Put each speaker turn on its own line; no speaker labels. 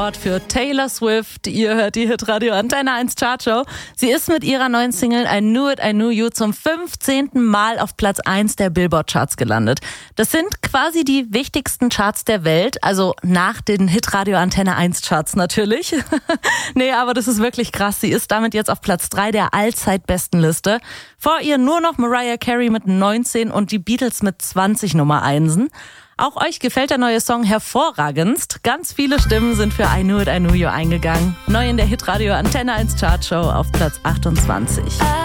Für Taylor Swift. Ihr hört die Hitradio Antenne 1 Chartshow. Sie ist mit ihrer neuen Single I Knew It, I Knew You zum 15. Mal auf Platz 1 der Billboard-Charts gelandet. Das sind quasi die wichtigsten Charts der Welt, also nach den Hitradio Antenne 1 Charts natürlich. Nee, aber das ist wirklich krass. Sie ist damit jetzt auf Platz 3 der Allzeitbestenliste. Vor ihr nur noch Mariah Carey mit 19 und die Beatles mit 20 Nummer 1. Auch euch gefällt der neue Song hervorragendst. Ganz viele Stimmen sind für I Knew It, I Knew You eingegangen. Neu in der Hitradio Antenne 1 Chartshow auf Platz 28.